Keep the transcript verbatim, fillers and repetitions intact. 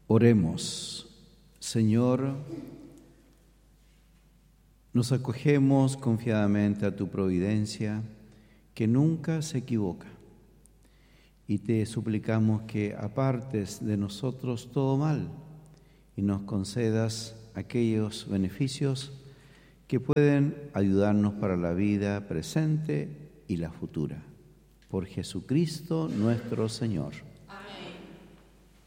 Oremos. Señor, nos acogemos confiadamente a tu providencia, que nunca se equivoca, y te suplicamos que apartes de nosotros todo mal y nos concedas aquellos beneficios que pueden ayudarnos para la vida presente y la futura. Por Jesucristo nuestro Señor.